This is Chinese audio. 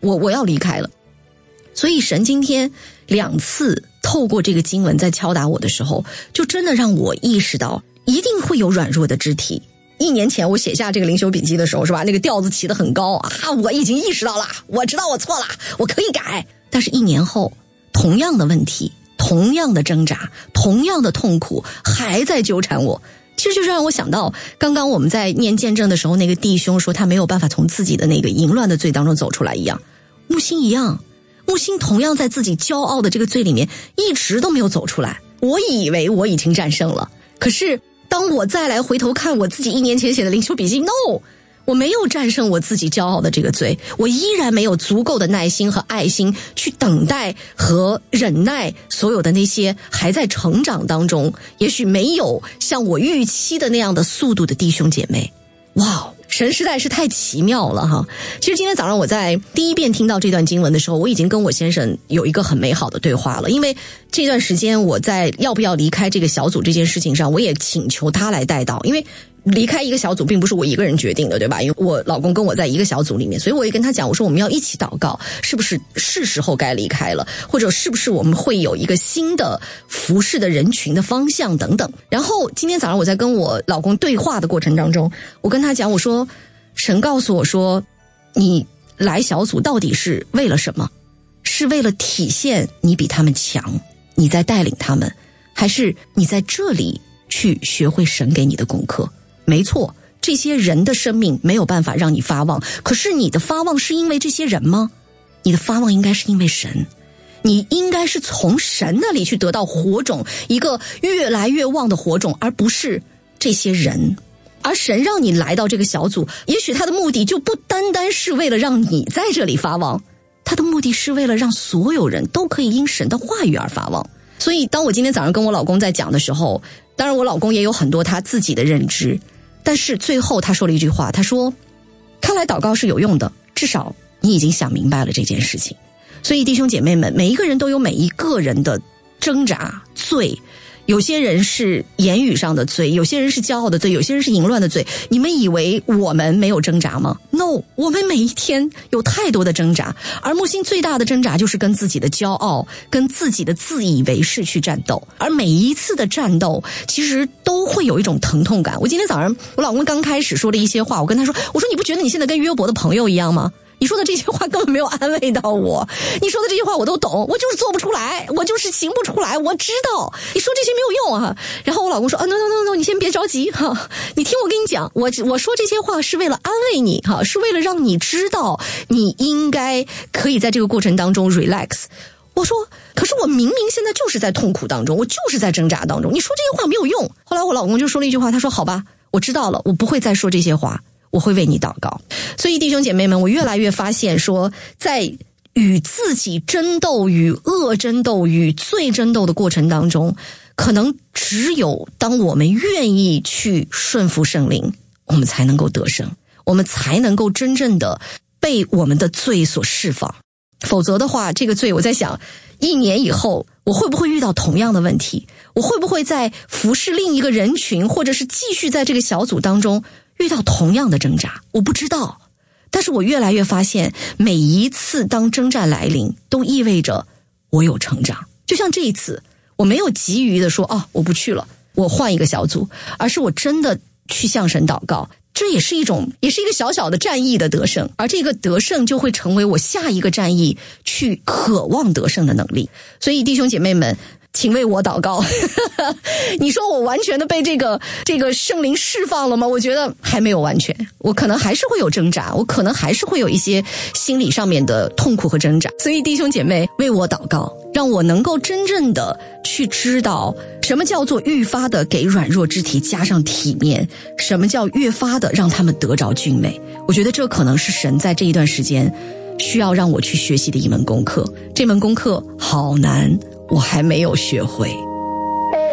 我要离开了。所以神今天2次透过这个经文在敲打我的时候，就真的让我意识到一定会有软弱的肢体。1年前我写下这个灵修笔记的时候，是吧，那个调子起得很高啊，我已经意识到了，我知道我错了，我可以改。但是1年后，同样的问题，同样的挣扎，同样的痛苦还在纠缠我。其实就是让我想到刚刚我们在念见证的时候，那个弟兄说他没有办法从自己的那个淫乱的罪当中走出来一样。木星一样，木星同样在自己骄傲的这个罪里面一直都没有走出来。我以为我已经战胜了，可是当我再来回头看我自己1年前写的灵修笔记 ，no， 我没有战胜我自己骄傲的这个罪，我依然没有足够的耐心和爱心去等待和忍耐所有的那些还在成长当中，也许没有像我预期的那样的速度的弟兄姐妹。哇，神实在是太奇妙了哈！其实今天早上我在第一遍听到这段经文的时候，我已经跟我先生有一个很美好的对话了。因为这段时间我在要不要离开这个小组这件事情上，我也请求他来带导，因为离开一个小组并不是我一个人决定的，对吧？因为我老公跟我在一个小组里面，所以我也跟他讲，我说我们要一起祷告，是不是时候该离开了，或者是不是我们会有一个新的服侍的人群的方向等等。然后今天早上我在跟我老公对话的过程当中，我跟他讲，我说神告诉我说，你来小组到底是为了什么？是为了体现你比他们强，你在带领他们，还是你在这里去学会神给你的功课？没错，这些人的生命没有办法让你发旺，可是你的发旺是因为这些人吗？你的发旺应该是因为神，你应该是从神那里去得到火种，一个越来越旺的火种，而不是这些人。而神让你来到这个小组，也许他的目的就不单单是为了让你在这里发旺，他的目的是为了让所有人都可以因神的话语而发旺。所以当我今天早上跟我老公在讲的时候，当然我老公也有很多他自己的认知，但是最后他说了一句话，他说看来祷告是有用的，至少你已经想明白了这件事情。所以弟兄姐妹们，每一个人都有每一个人的挣扎罪，有些人是言语上的罪，有些人是骄傲的罪，有些人是淫乱的罪。你们以为我们没有挣扎吗？ No， 我们每一天有太多的挣扎，而木星最大的挣扎就是跟自己的骄傲，跟自己的自以为是去战斗，而每一次的战斗其实都会有一种疼痛感。我今天早上我老公刚开始说了一些话，我跟他说，我说你不觉得你现在跟约伯的朋友一样吗？你说的这些话根本没有安慰到我，你说的这些话我都懂，我就是做不出来，我就是行不出来，我知道你说这些没有用啊。然后我老公说no， 你先别着急哈，你听我跟你讲，我说这些话是为了安慰你哈，是为了让你知道你应该可以在这个过程当中 relax。我说可是我明明现在就是在痛苦当中，我就是在挣扎当中，你说这些话没有用。后来我老公就说了一句话，他说好吧，我知道了，我不会再说这些话，我会为你祷告。所以弟兄姐妹们，我越来越发现说，在与自己争斗、与恶争斗、与罪争斗的过程当中，可能只有当我们愿意去顺服圣灵，我们才能够得胜，我们才能够真正的被我们的罪所释放。否则的话，这个罪，我在想1年以后我会不会遇到同样的问题，我会不会在服侍另一个人群，或者是继续在这个小组当中遇到同样的挣扎，我不知道。但是我越来越发现，每一次当征战来临，都意味着我有成长。就像这一次，我没有急于的说我不去了，我换一个小组，而是我真的去向神祷告。这也是一个小小的战役的得胜，而这个得胜就会成为我下一个战役去渴望得胜的能力。所以弟兄姐妹们，请为我祷告。你说我完全的被这个圣灵释放了吗？我觉得还没有完全，我可能还是会有挣扎，我可能还是会有一些心理上面的痛苦和挣扎。所以弟兄姐妹为我祷告，让我能够真正的去知道什么叫做愈发的给软弱肢体加上体面，什么叫越发的让他们得着俊美。我觉得这可能是神在这一段时间需要让我去学习的一门功课，这门功课好难，我还没有学会。